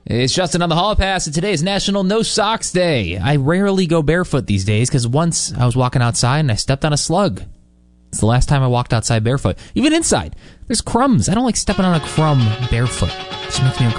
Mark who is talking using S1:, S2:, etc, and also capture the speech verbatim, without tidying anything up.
S1: It's Justin on the Hall Pass, and today is National No Socks Day. I rarely go barefoot these days because once I was walking outside and I stepped on a slug. It's the last time I walked outside barefoot. Even inside, there's crumbs. I don't like stepping on a crumb barefoot. It just makes me uncomfortable.